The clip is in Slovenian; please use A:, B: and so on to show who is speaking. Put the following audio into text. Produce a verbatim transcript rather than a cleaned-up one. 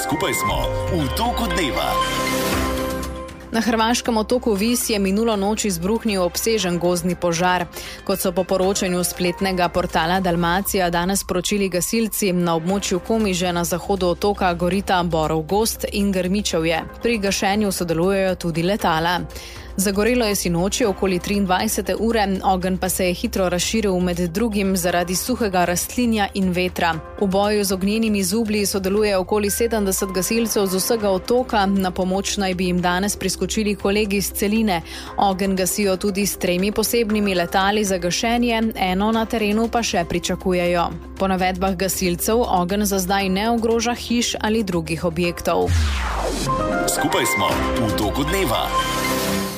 A: Skupaj smo v toku dneva.
B: Na hrvaškem otoku Vis je minulo noč izbruhnil obsežen gozdni požar. Kot so po poročanju spletnega portala Dalmacija danes sporočili gasilci, na območju Komiže na zahodu otoka gorita borov gozd in grmičevje. Pri gašenju sodelujejo tudi letala. Zagorelo je sinoči okoli triindvajsete ure, ogenj pa se je hitro razširil med drugim zaradi suhega rastlinja in vetra. V boju z ognjenimi zublji sodeluje okoli sedemdeset gasilcev z vsega otoka, na pomoč naj bi jim danes priskočili kolegi iz celine. Ogenj gasijo tudi s tremi posebnimi letali za gašenje, eno na terenu pa še pričakujejo. Po navedbah gasilcev ogenj za zdaj ne ogroža hiš ali drugih objektov.
A: Skupaj smo v toku dneva.